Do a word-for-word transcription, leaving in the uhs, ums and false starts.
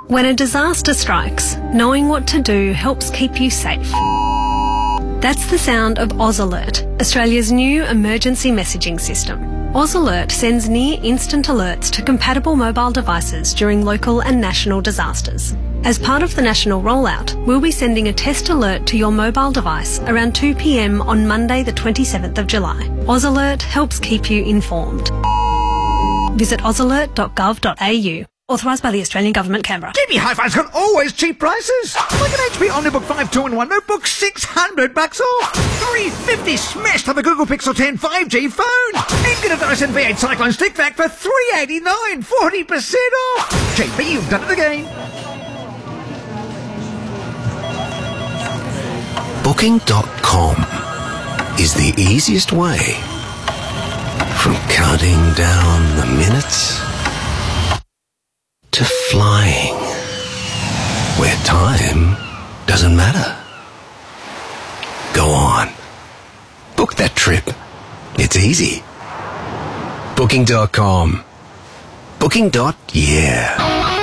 When a disaster strikes, knowing what to do helps keep you safe. That's the sound of AusAlert, Australia's new emergency messaging system. AusAlert sends near-instant alerts to compatible mobile devices during local and national disasters. As part of the national rollout, we'll be sending a test alert to your mobile device around two p m on Monday the twenty-seventh of July. AusAlert helps keep you informed. Visit ausalert dot gov dot a u. Authorised by the Australian Government, Canberra. J B Hi-Fi's got always cheap prices. Like an H P Omnibook five two in one notebook, six hundred bucks off. three fifty smashed on the Google Pixel ten five G phone. And get a Dyson V eight Cyclone Stick Vac for three eighty-nine, forty percent off. J B, you've done it again. Booking dot com is the easiest way from counting down the minutes to flying, where time doesn't matter. Go on. Book that trip. It's easy. Booking dot com. Booking. Yeah.